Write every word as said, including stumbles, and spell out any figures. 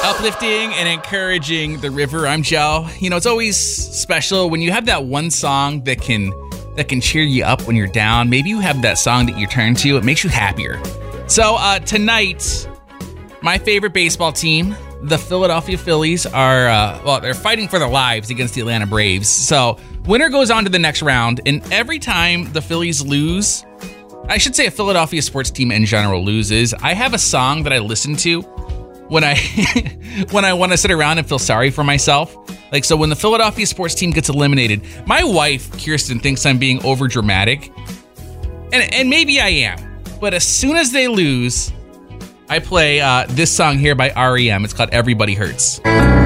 Uplifting and encouraging the river. I'm Joe. You know, it's always special when you have that one song that can that can cheer you up when you're down. Maybe you have that song that you turn to. It makes you happier. So uh, tonight, my favorite baseball team, the Philadelphia Phillies, are, uh, well, they're fighting for their lives against the Atlanta Braves. So winner goes on to the next round. And every time the Phillies lose, I should say a Philadelphia sports team in general loses, I have a song that I listen to when I when I want to sit around and feel sorry for myself. Like, so when the Philadelphia sports team gets eliminated, my wife, Kirsten, thinks I'm being over dramatic. And, and maybe I am. But as soon as they lose, I play uh, this song here by R E M. It's called Everybody Hurts.